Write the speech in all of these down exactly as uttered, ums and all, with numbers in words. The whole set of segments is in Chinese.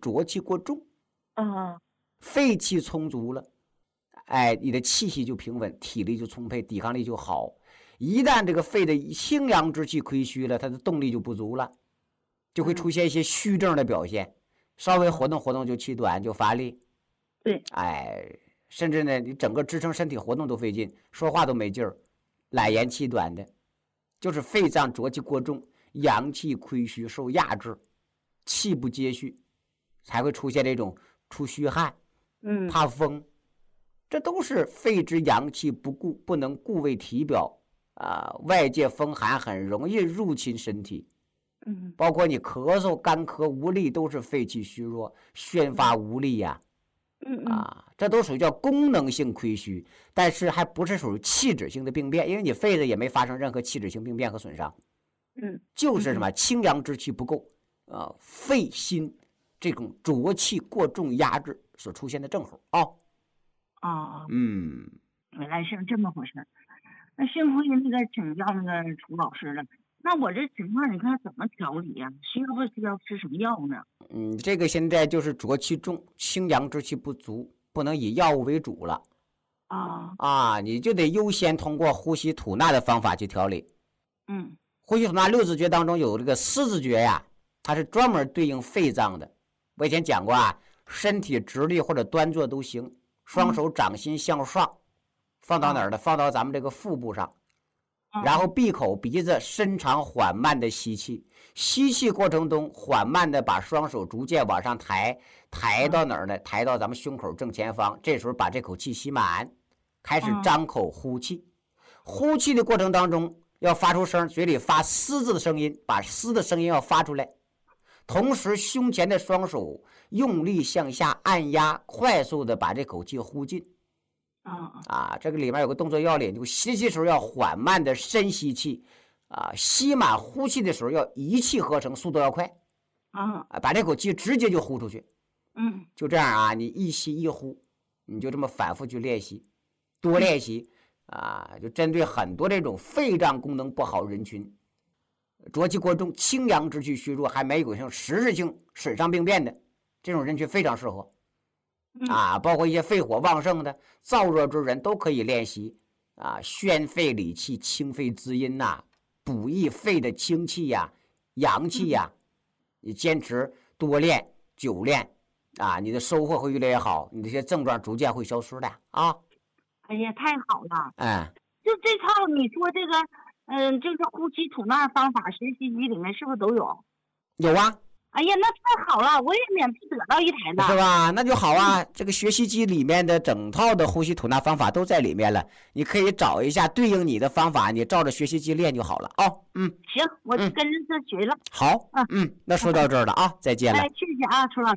浊气过重， 啊， 肺气充足了，哎，你的气息就平稳，体力就充沛，抵抗力就好。一旦这个肺的清阳之气亏虚了，它的动力就不足了，就会出现一些虚症的表现，稍微活动活动就气短，就乏力。 对， 哎，甚至呢，你整个支撑身体活动都费劲，说话都没劲儿，懒言气短的，就是肺脏浊气过重，阳气亏虚，受压制，气不接续，才会出现这种出虚汗， 嗯， 怕风，这都是肺之阳气不固，不能固为体表啊、外界风寒很容易入侵身体。 嗯， 包括你咳嗽、干咳、无力，都是肺气虚弱，宣发无力呀、 嗯嗯啊，这都属于叫功能性亏虚，但是还不是属于器质性的病变，因为你肺子也没发生任何器质性病变和损伤， 嗯， 就是什么清阳之气不够啊、呃，肺心这种浊气过重压制所出现的症候啊。哦啊， 嗯， 原来是这么回事。那幸亏那个请教那个楚老师了。那我这情况你看怎么调理呀、啊？需要不需要吃什么药呢？ 嗯，这个现在就是浊气重，清阳之气不足，不能以药物为主了。 啊啊，你就得优先通过呼吸吐纳的方法去调理。 嗯， 呼吸吐纳六字诀当中有这个四字诀呀，它是专门对应肺脏的。我以前讲过啊，身体直立或者端坐都行，双手掌心向上，放到哪儿呢？放到咱们这个腹部上。然后闭口鼻子深长缓慢的吸气，吸气过程中缓慢的把双手逐渐往上抬，抬到哪儿呢？抬到咱们胸口正前方。这时候把这口气吸满，开始张口呼气。呼气的过程当中要发出声，嘴里发嘶字的声音，把嘶的声音要发出来。同时胸前的双手用力向下按压，快速的把这口气呼进。啊，这个里面有个动作要领，就吸气的时候要缓慢的深吸气，啊，吸满呼气的时候要一气呵成，速度要快，啊，把这口气直接就呼出去， 嗯， 就这样啊，你一吸一呼，你就这么反复去练习，多练习啊，就针对很多这种肺脏功能不好人群，浊气过重、清阳之气虚弱，还没有像实质性损伤病变的这种人群非常适合。啊，包括一些肺火旺盛的燥热之人都可以练习啊，宣肺理气、清肺滋阴呐、啊，补益肺的清气呀、啊、阳气呀、啊。你坚持多练、久练啊，你的收获会越来越好，你这些症状逐渐会消失的啊。 哎呀，太好了！ 哎， 就这套你说这个，嗯、呃，这个呼吸吐纳方法，学习机里面是不是都有？ 有啊。 哎呀，那太好了，我也免费得到一台呢， 是吧？那就好啊，嗯、这个学习机里面的整套的呼吸吐纳方法都在里面了，你可以找一下对应你的方法，你照着学习机练就好了哦。嗯， 行，我跟着这学了。 嗯、好，嗯嗯，那说到这儿了啊，再见了。 哎，谢谢啊，楚老师。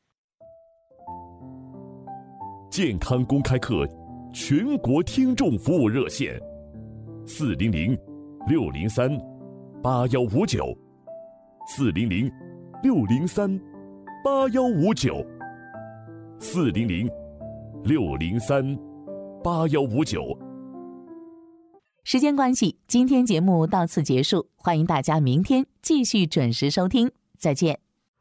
健康公开课全国听众服务热线：四零零六零三八幺五九，四零零。六零三八幺五九，四零零六零三八幺五九。 时间关系，今天节目到此结束，欢迎大家明天继续准时收听，再见。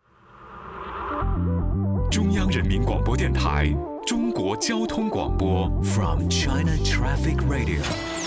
中央人民广播电台中国交通广播 From China Traffic Radio。